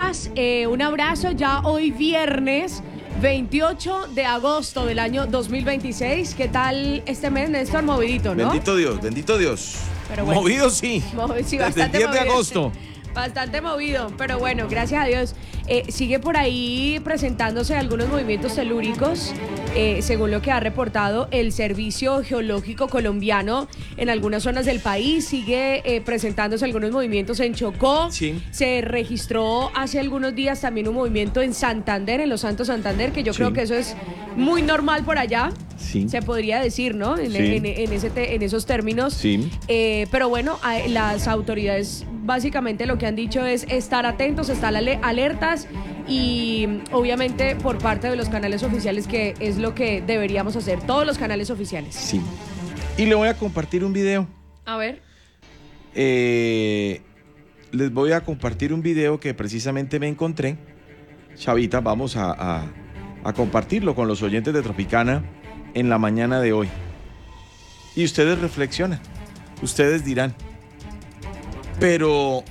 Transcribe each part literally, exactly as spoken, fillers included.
estás? Eh, un abrazo ya hoy viernes veintiocho de agosto del año dos mil veintiséis. ¿Qué tal este mes, Néstor? Movidito, ¿no? Bendito Dios, bendito Dios. Pero bueno, movido sí. Movido, sí, desde el diez movido, de agosto. Bastante movido, pero bueno, gracias a Dios. Eh, sigue por ahí presentándose algunos movimientos telúricos, eh, según lo que ha reportado el Servicio Geológico Colombiano en algunas zonas del país. Sigue eh, presentándose algunos movimientos en Chocó. Sí. Se registró hace algunos días también un movimiento en Santander, en Los Santos Santander, que yo Sí. creo que eso es muy normal por allá. Sí. Se podría decir, ¿no? En, Sí. en, en, ese te, en esos términos. Sí. Eh, pero bueno, a, las autoridades básicamente lo que han dicho es estar atentos, estar ale- alertas y obviamente por parte de los canales oficiales, que es lo que deberíamos hacer, todos los canales oficiales. Sí. Y le voy a compartir un video. A ver. Eh, les voy a compartir un video que precisamente me encontré. Chavita, vamos a, a, a compartirlo con los oyentes de Tropicana en la mañana de hoy. Y ustedes reflexionan, ustedes dirán, pero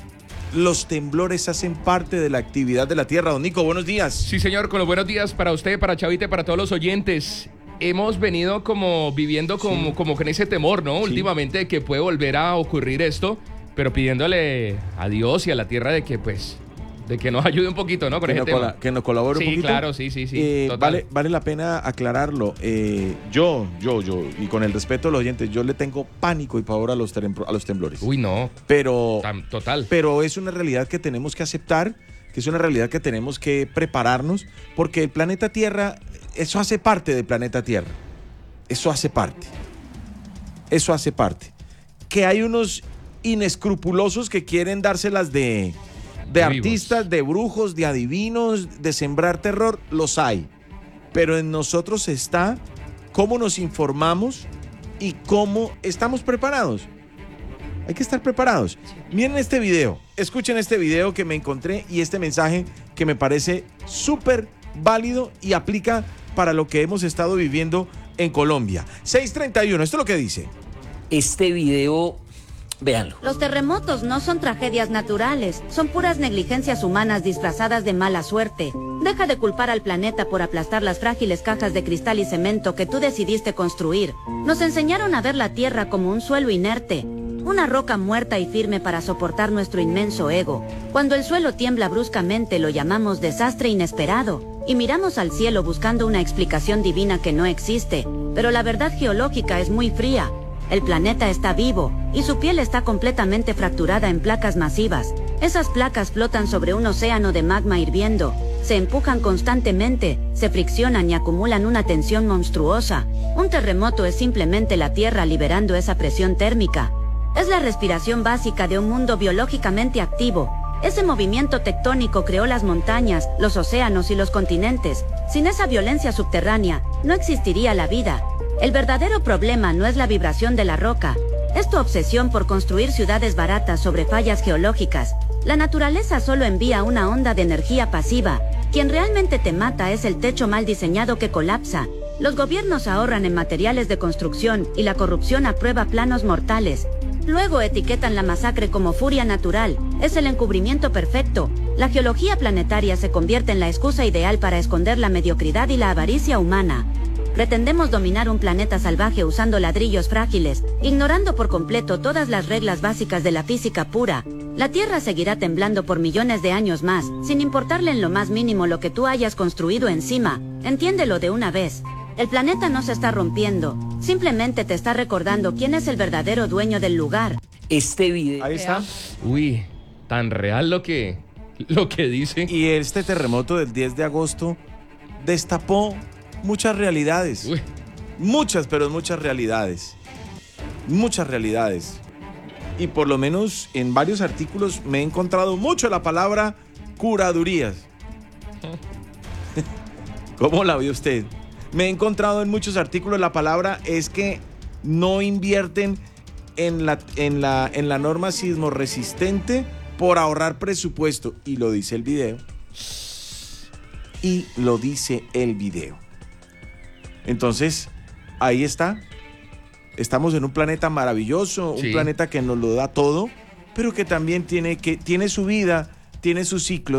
los temblores hacen parte de la actividad de la Tierra. Don Nico, buenos días. Sí, señor, con los buenos días para usted, para Chavita y para todos los oyentes. Hemos venido como viviendo como, Sí. como con ese temor, ¿no? Sí. Últimamente, de que puede volver a ocurrir esto, pero pidiéndole a Dios y a la Tierra de que, pues, de que nos ayude un poquito, ¿no? Con Que ese nos, tema. cola- que nos colabore Sí, un poquito. claro, sí, sí, sí, Eh, total. vale, vale la pena aclararlo. Eh, yo, yo, yo, y con el respeto de los oyentes, yo le tengo pánico y pavor a los, terem- a los temblores. Uy, no, Pero, tam- total. pero es una realidad que tenemos que aceptar, que es una realidad que tenemos que prepararnos, porque el planeta Tierra, eso hace parte del planeta Tierra. Eso hace parte. Eso hace parte. Que hay unos inescrupulosos que quieren dárselas de, de Vivos. artistas, de brujos, de adivinos, de sembrar terror, los hay. Pero en nosotros está cómo nos informamos y cómo estamos preparados. Hay que estar preparados. Miren este video, escuchen este video que me encontré y este mensaje que me parece súper válido y aplica para lo que hemos estado viviendo en Colombia. seis treinta y uno, esto es lo que dice. Este video, véanlo. Los terremotos no son tragedias naturales, son puras negligencias humanas disfrazadas de mala suerte. Deja de culpar al planeta por aplastar las frágiles cajas de cristal y cemento que tú decidiste construir. Nos enseñaron a ver la Tierra como un suelo inerte, una roca muerta y firme para soportar nuestro inmenso ego. Cuando el suelo tiembla bruscamente lo llamamos desastre inesperado, y miramos al cielo buscando una explicación divina que no existe, pero la verdad geológica es muy fría. El planeta está vivo, y su piel está completamente fracturada en placas masivas. Esas placas flotan sobre un océano de magma hirviendo, se empujan constantemente, se friccionan y acumulan una tensión monstruosa. Un terremoto es simplemente la Tierra liberando esa presión térmica. Es la respiración básica de un mundo biológicamente activo. Ese movimiento tectónico creó las montañas, los océanos y los continentes. Sin esa violencia subterránea, no existiría la vida. El verdadero problema no es la vibración de la roca, es tu obsesión por construir ciudades baratas sobre fallas geológicas. La naturaleza solo envía una onda de energía pasiva. Quien realmente te mata es el techo mal diseñado que colapsa. Los gobiernos ahorran en materiales de construcción y la corrupción aprueba planos mortales. Luego etiquetan la masacre como furia natural. Es el encubrimiento perfecto. La geología planetaria se convierte en la excusa ideal para esconder la mediocridad y la avaricia humana. Pretendemos dominar un planeta salvaje usando ladrillos frágiles, ignorando por completo todas las reglas básicas de la física pura. La Tierra seguirá temblando por millones de años más, sin importarle en lo más mínimo lo que tú hayas construido encima. Entiéndelo de una vez. El planeta no se está rompiendo, simplemente te está recordando quién es el verdadero dueño del lugar. Este video. Ahí está. Uy, tan real lo que, lo que dice. Y este terremoto del diez de agosto destapó muchas realidades. Uy. Muchas, pero muchas realidades. Muchas realidades. Y por lo menos en varios artículos me he encontrado mucho la palabra curadurías. ¿Cómo la vio usted? Me he encontrado en muchos artículos la palabra es que no invierten en la, en la, en la norma sismorresistente por ahorrar presupuesto. Y lo dice el video. Y lo dice el video. Entonces, ahí está. Estamos en un planeta maravilloso, un Sí. planeta que nos lo da todo, pero que también tiene, que, tiene su vida, tiene su ciclo.